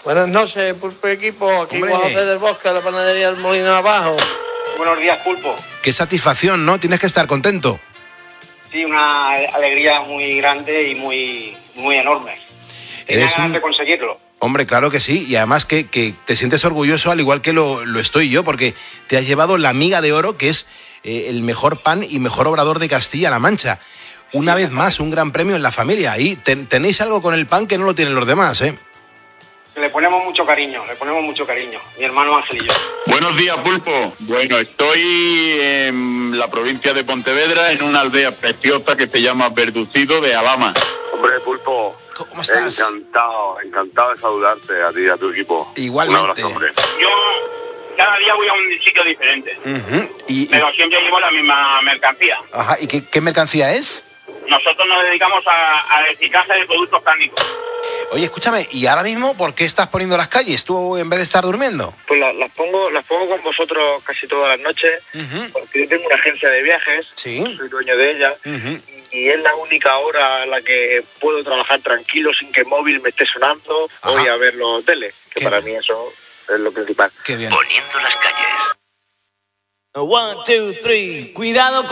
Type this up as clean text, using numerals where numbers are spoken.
Buenas noches, Pulpo Equipo. Aquí Hombre. Juan José del Bosque, la panadería del Molino Abajo. Buenos días, Pulpo. Qué satisfacción, ¿no? Tienes que estar contento. Sí, una alegría muy grande y muy enorme. Tenía ganas de conseguirlo. Hombre, claro que sí, y además que te sientes orgulloso al igual que lo estoy yo, porque te has llevado la Miga de Oro, que es el mejor pan y mejor obrador de Castilla-La Mancha. Una vez más, un gran premio en la familia. Y tenéis algo con el pan que no lo tienen los demás, ¿eh? Le ponemos mucho cariño, mi hermano Ángel y yo. Buenos días, Pulpo. Bueno, estoy en la provincia de Pontevedra, en una aldea preciosa que se llama Verducido de Alhama. Hombre, Pulpo, ¿Cómo estás? encantado de saludarte a ti y a tu equipo. Igualmente. Un abrazo, hombre. Yo cada día voy a un sitio diferente, pero siempre llevo la misma mercancía. Ajá, ¿y qué mercancía es? Nosotros nos dedicamos a reciclaje de productos cárnicos. Oye, escúchame, ¿y ahora mismo por qué estás poniendo las calles tú en vez de estar durmiendo? Pues las pongo con vosotros casi todas las noches, porque yo tengo una agencia de viajes, ¿Sí? soy dueño de ella, y es la única hora en la que puedo trabajar tranquilo sin que el móvil me esté sonando. Ajá. Voy a ver los teles, que Qué para bien. mí eso es lo principal. Qué bien. Poniendo las calles. 1, 2, 3, cuidado con...